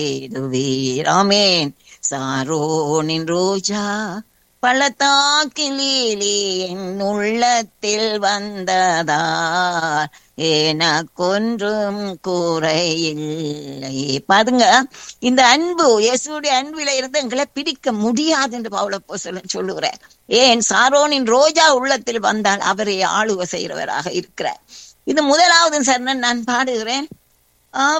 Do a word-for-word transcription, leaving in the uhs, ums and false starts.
ஆமேன். சாரோனின் ரோஜா பள்ளத்தாக்கிலே என் உள்ளத்தில் வந்ததார் எனக்கொன்றும் குறையில்லை. பாருங்க, இந்த அன்பு இயேசுடைய அன்பில இருந்து எங்களை பிரிக்க முடியாது என்று பவுலப்போஸ்தலன் சொல்லுகிறார். ஏன்? சாரோனின் ரோஜா உள்ளத்தில் வந்தால் அவரை ஆளுகை செய்கிறவராக இருக்கிறார். இது முதலாவது சரணம் நான் பாடுகிறேன்.